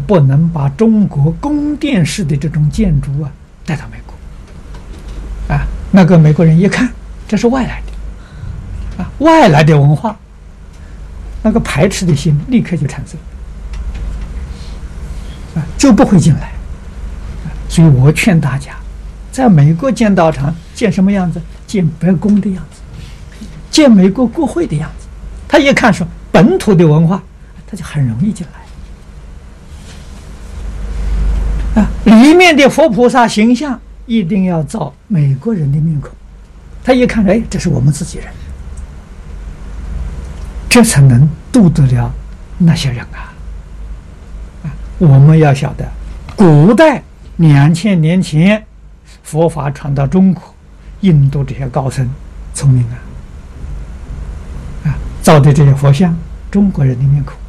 不能把中国宫殿式的这种建筑带到美国。那个美国人一看，这是外来的，外来的文化，那个排斥的心立刻就产生，就不会进来。所以我劝大家，在美国建道场建什么样子？建白宫的样子，建美国国会的样子。他一看说本土的文化，他就很容易进来。里面的佛菩萨形象一定要造美国人的面孔，他一看，哎，这是我们自己人，这才能度得了那些人我们要晓得，古代2000年前佛法传到中国，印度这些高僧聪明造的这些佛像，中国人的面孔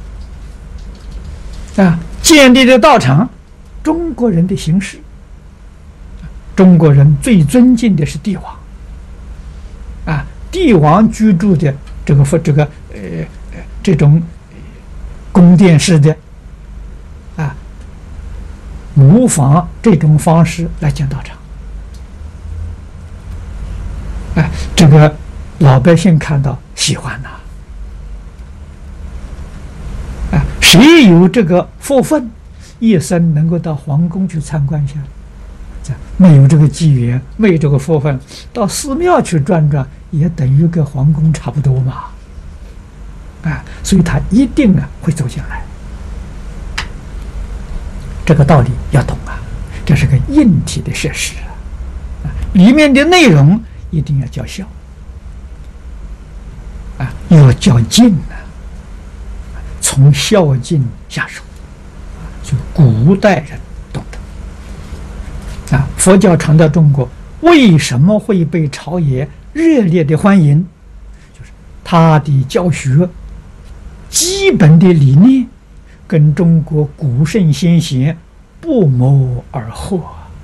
建立的道场，中国人的形式。中国人最尊敬的是帝王帝王居住的这种宫殿式的模仿这种方式来建道场。这个老百姓看到喜欢谁有这个福分，一生能够到皇宫去参观一下？没有这个机缘，没有这个福分，到寺庙去转转，也等于跟皇宫差不多嘛。所以他一定会走进来。这个道理要懂这是个硬体的设施里面的内容一定要叫孝要叫敬从孝敬下手，就古代人懂得佛教传到中国，为什么会被朝野热烈的欢迎？就是他的教学基本的理念跟中国古圣先贤不谋而合。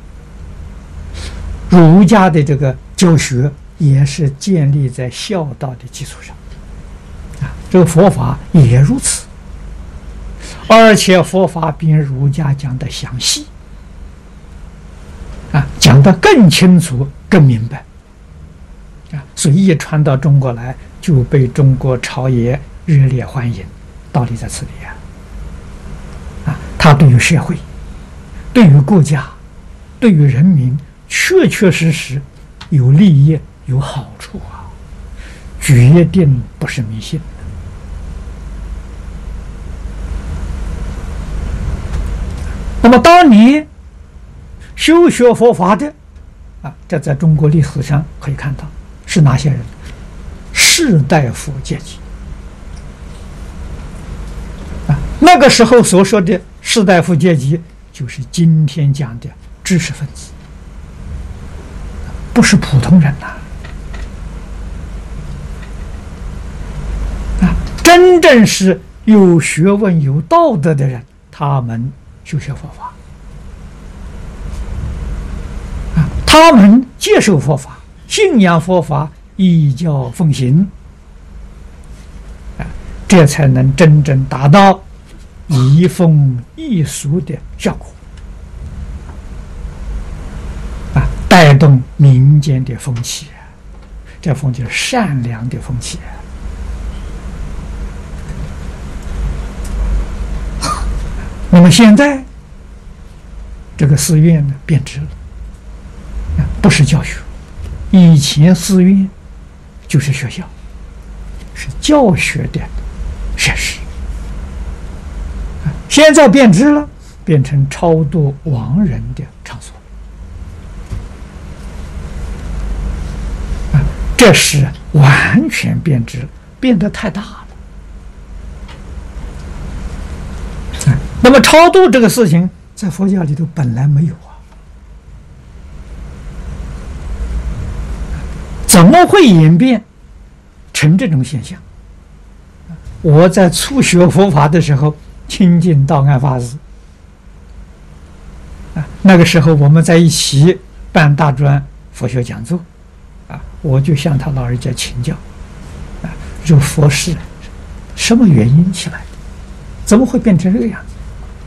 儒家的这个教学也是建立在孝道的基础上这个佛法也如此，而且佛法比儒家讲得详细讲得更清楚更明白所以一传到中国来，就被中国朝野热烈欢迎。道理在此里他对于社会、对于国家、对于人民确确实实有利益有好处决定不是迷信。那么当年修学佛法的这在中国历史上可以看到是哪些人？士大夫阶级那个时候所说的士大夫阶级，就是今天讲的知识分子，不是普通人真正是有学问有道德的人，他们修学佛法他们接受佛法，信仰佛法，依教奉行这才能真正达到移风易俗的效果带动民间的风气这风气是善良的风气那么现在这个寺院呢变质了不是教学，以前寺院就是学校，是教学的设施现在变质了，变成超度亡人的场所这是完全变质了，变得太大了那么超度这个事情在佛教里头本来没有怎么会演变成这种现象？我在初学佛法的时候亲近道安法师那个时候我们在一起办大专佛学讲座我就向他老人家请教这佛事什么原因起来的？怎么会变成这个样子？